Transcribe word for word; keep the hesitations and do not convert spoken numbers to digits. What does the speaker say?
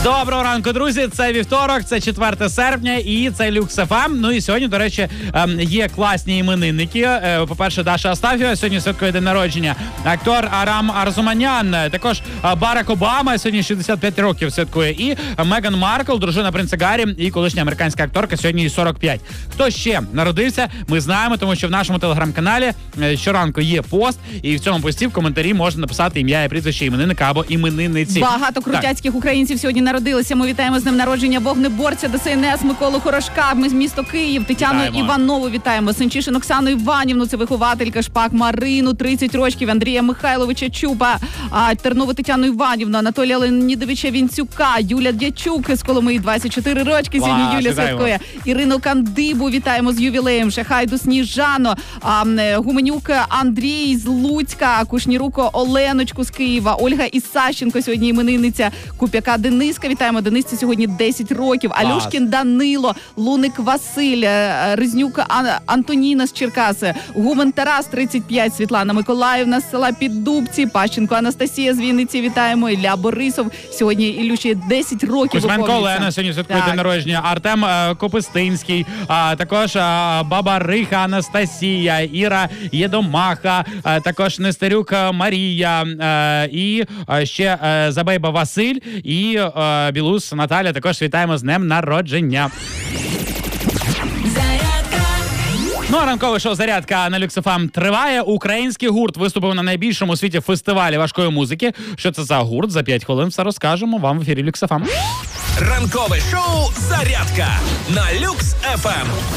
Доброго ранку, друзі. Це вівторок, це четверте серпня і це Люкс еф ем. Ну і сьогодні, до речі, є класні іменинники. По-перше, Даша Астафєва сьогодні святкує день народження. Актор Арам Арзуманян. Також Барак Обама сьогодні шістдесят п'ять років святкує. І Меган Маркл, дружина принца Гаррі і колишня американська акторка, сьогодні їй сорок п'ять. Хто ще народився, ми знаємо, тому що в нашому телеграм-каналі щоранку є пост. І в цьому пості в коментарі можна написати ім'я і прізвище іменинника або іменинниці. Багато крутяцьких українців сьогодні народилися. Ми вітаємо з днем народження вогнеборця Де Ес Ен Ес Миколу Хорошка. Ми з місто Київ. Тетяну Вітаємо. Іванову вітаємо. Сенчишин Оксану Іванівну, це вихователька. Шпак Марину, тридцять років. Андрія Михайловича Чупа. А, Тернову Тетяну Іванівну, Анатолія Леонідовича Вінцюка, Юля Дячук з Коломиї, двадцять чотири рочки. Сьогодні Клас, Юля вітаємо. святкує. Ірину Кандибу вітаємо з ювілеєм. Шахайду Сніжано. А, Гуменюк Андрій з Луцька. Кушніруко Оленочку з Києва. Ольга Ісащенко сьогодні іменинниця. Куп'яка Дениска. Вітаємо. Денисці сьогодні десять років. Клас. Алюшкін Данило, Луник Василь, Ризнюк Ан- Антоніна з Черкаси, Гумен Тарас, тридцять п'ять, Світлана Миколаївна з села Піддубці, Пащенко Анастасія з Вінниці, вітаємо, Ілля Борисов, сьогодні Ілюші десять років Кузьменко виповнюється. Олена сьогодні святкує Так. день народження. Артем е, Копистинський, а також е, баба Риха Анастасія, Іра Єдомаха, е, також Нестерюк Марія е, і е, ще е, Забейба Василь і е, Білус Наталя. Також вітаємо з днем народження. Ну, а ранкове шоу «Зарядка» на Люкс еф ем триває. Український гурт виступив на найбільшому у світі фестивалі важкої музики. Що це за гурт? За п'ять хвилин все розкажемо вам в ефірі Люкс еф ем. Ранкове шоу «Зарядка» на Люкс еф ем.